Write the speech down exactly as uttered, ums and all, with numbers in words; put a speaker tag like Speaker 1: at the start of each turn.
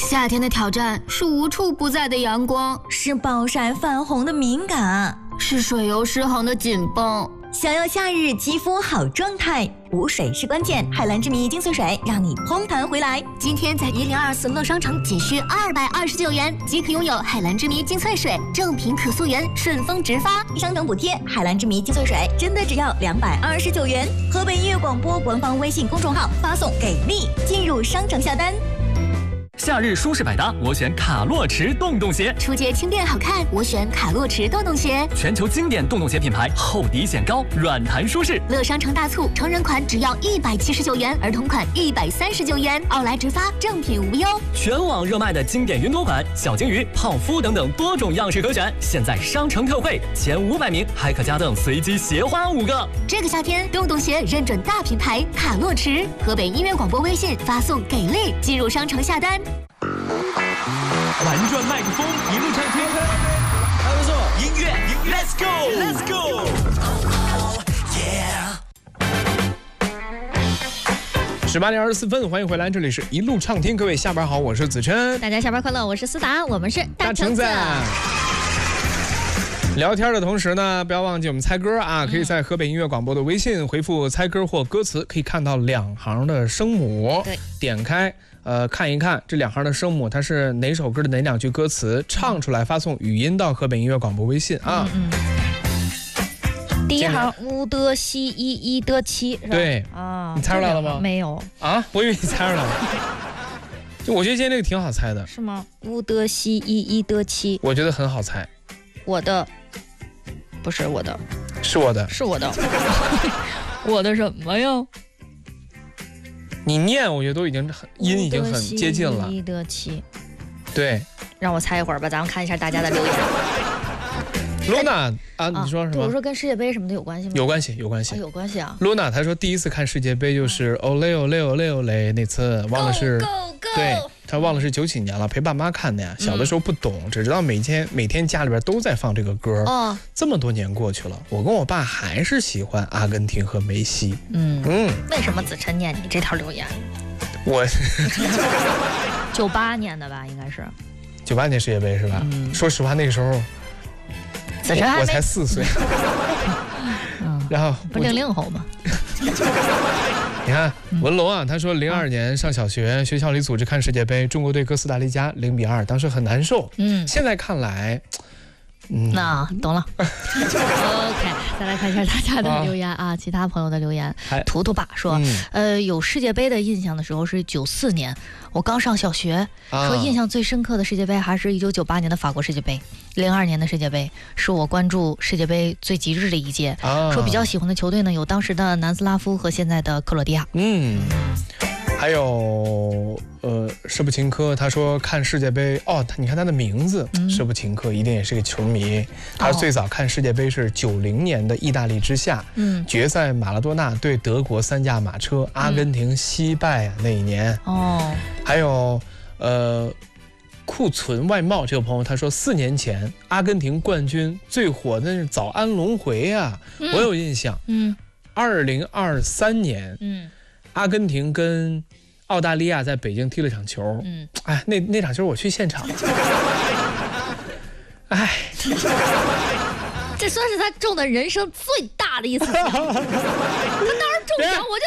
Speaker 1: 夏天的挑战是无处不在的阳光，
Speaker 2: 是暴晒泛红的敏感，
Speaker 1: 是水油失衡的紧绷。
Speaker 2: 想要夏日肌肤好状态，补水是关键。海蓝之谜精粹水让你嘭弹回来。
Speaker 3: 今天在一零二四乐商城仅需二百二十九元即可拥有海蓝之谜精粹水，正品可溯源，顺丰直发，
Speaker 2: 商城补贴。海蓝之谜精粹水真的只要两百二十九元。河北音乐广播官方微信公众号发送给力，进入商城下单。
Speaker 4: 夏日舒适百搭，我选卡洛驰洞洞鞋。
Speaker 3: 出街轻便好看，我选卡洛驰洞洞鞋。
Speaker 4: 全球经典洞洞鞋品牌，厚底显高，软弹舒适。
Speaker 3: 乐商城大促，成人款只要一百七十九元，儿童款一百三十九元，奥莱直发，正品无忧。
Speaker 4: 全网热卖的经典云朵款、小鲸鱼、泡芙等等多种样式可选，现在商城特惠，前五百名还可加赠随机鞋花五个。
Speaker 3: 这个夏天，洞洞鞋认准大品牌卡洛驰。河北音乐广播微信发送给力，进入商城下单。
Speaker 5: 玩转麦克风，一路畅听，还不错。音乐，Let's go，Let's go，
Speaker 6: 十八点二十四分，欢迎回来，这里是一路畅听，各位下班好，我是子琛，
Speaker 7: 大家下班快乐，我是思达，我们是
Speaker 6: 大橙子。聊天的同时呢，不要忘记我们猜歌啊！可以在河北音乐广播的微信回复猜歌或歌词，可以看到两行的声母，
Speaker 7: 对，点
Speaker 6: 开呃看一看这两行的声母，它是哪首歌的哪两句歌词，唱出来发送语音到河北音乐广播微信啊。
Speaker 7: 嗯嗯、第一行乌的西一一的七，是吧？
Speaker 6: 对
Speaker 7: 啊，
Speaker 6: 你猜出来了吗？
Speaker 7: 没有
Speaker 6: 啊，我以为你猜出来了。就我觉得今天这个挺好猜的，
Speaker 7: 是吗？乌的西一一的七，
Speaker 6: 我觉得很好猜。
Speaker 7: 我的。不是我的，
Speaker 6: 是我的，
Speaker 7: 是我的，我的什么呀？
Speaker 6: 你念，我觉得都已经很音已经很接近了。
Speaker 7: 一的七，
Speaker 6: 对，
Speaker 7: 让我猜一会儿吧，咱们看一下大家的留言。
Speaker 6: Luna 啊，你说什么？
Speaker 7: 我说跟世界杯什么的有关系吗？
Speaker 6: 有关系，有关系，
Speaker 7: 哦、有关系啊。
Speaker 6: Luna 她说第一次看世界杯就是哦嘞哦嘞哦嘞哦嘞那次，忘了是，
Speaker 7: go, go, go
Speaker 6: 对，她忘了是九几年了，陪爸妈看的呀。小的时候不懂，嗯、只知道每天每天家里边都在放这个歌。
Speaker 7: 哦，
Speaker 6: 这么多年过去了，我跟我爸还是喜欢阿根廷和梅西。
Speaker 7: 嗯嗯，为什么子琛念你这条留言？
Speaker 6: 我
Speaker 7: 九八年的吧，应该是。
Speaker 6: 九八年世界杯是吧？嗯、说实话，那个时候。
Speaker 7: 子琛还
Speaker 6: 我才四岁，
Speaker 7: 嗯，
Speaker 6: 然后
Speaker 7: 不零零后吗？
Speaker 6: 你看文龙啊，他说零二年上小学，学校里组织看世界杯，中国队哥斯达黎加零比二，当时很难受。嗯，现在看来，
Speaker 7: 嗯，那懂了。OK， 再来看一下大家的留言啊，啊其他朋友的留言。图图爸说，嗯、呃，有世界杯的印象的时候是九四年，我刚上小学，啊、说印象最深刻的世界杯还是一九九八年的法国世界杯。零二年的世界杯是我关注世界杯最极致的一届，啊、说比较喜欢的球队呢有当时的南斯拉夫和现在的克罗地亚。
Speaker 6: 嗯，还有呃舍甫琴科，他说看世界杯哦，你看他的名字，嗯、舍甫琴科一定也是个球迷。他最早看世界杯是九零年的意大利之夏，嗯，决赛马拉多纳对德国三驾马车，阿根廷惜败那一年。哦，还有呃。库存外贸这个朋友他说，四年前阿根廷冠军最火的是早安龙回啊，嗯、我有印象。嗯，二零二三年，嗯，阿根廷跟澳大利亚在北京踢了场球。嗯，哎，那那场球我去现场。哎，
Speaker 7: 这算是他中的人生最大的一次奖。他当时中奖，我就。